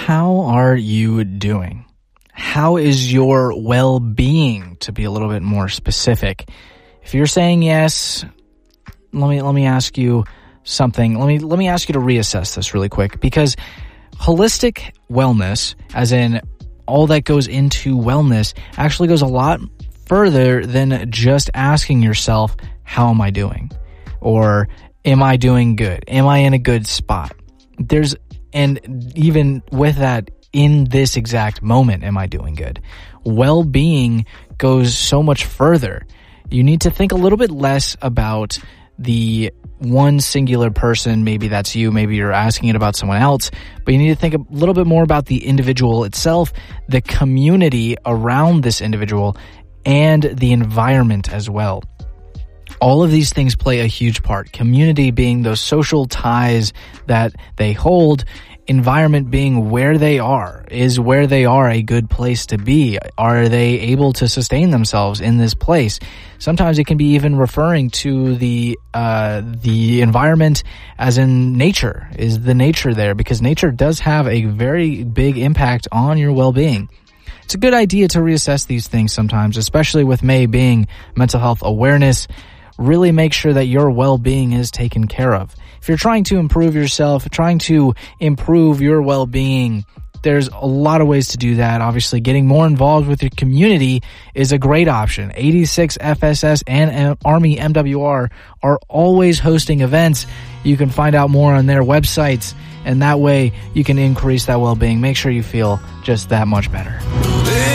how are you doing? How is your well-being, to be a little bit more specific? If you're saying yes, let me ask you something. Let me ask you to reassess this really quick, because holistic wellness, as in all that goes into wellness, actually goes a lot further than just asking yourself, how am I doing? Or am I doing good? Am I in a good spot? And even with that, in this exact moment, am I doing good? Well-being goes so much further. You need to think a little bit less about the one singular person. Maybe that's you, maybe you're asking it about someone else, but you need to think a little bit more about the individual itself, the community around this individual, and the environment as well. All of these things play a huge part. Community being those social ties that they hold, environment being where they are. Is where they are a good place to be? Are they able to sustain themselves in this place? Sometimes it can be even referring to the environment as in nature. Is the nature there? Because nature does have a very big impact on your well-being. It's a good idea to reassess these things sometimes, especially with May being Mental Health Awareness. Really make sure that your well-being is taken care of. If you're trying to improve yourself, trying to improve your well-being, there's a lot of ways to do that. Obviously, getting more involved with your community is a great option. 86 FSS and Army MWR are always hosting events. You can find out more on their websites, and that way you can increase that well-being. Make sure you feel just that much better.